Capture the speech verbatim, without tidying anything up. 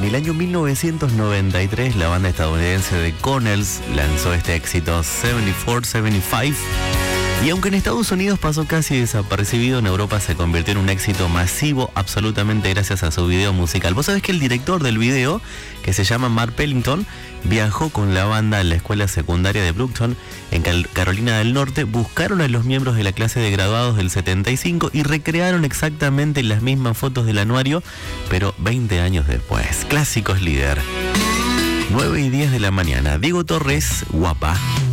el año mil novecientos noventa y tres, la banda estadounidense The Connells lanzó este éxito setenta y cuatro setenta y cinco. Y aunque en Estados Unidos pasó casi desapercibido, en Europa se convirtió en un éxito masivo absolutamente gracias a su video musical. Vos sabés que el director del video, que se llama Mark Pellington, viajó con la banda a la escuela secundaria de Brookton, en Carolina del Norte, buscaron a los miembros de la clase de graduados del setenta y cinco y recrearon exactamente las mismas fotos del anuario, pero veinte años después. Clásicos líder. nueve y diez de la mañana. Diego Torres, Guapa.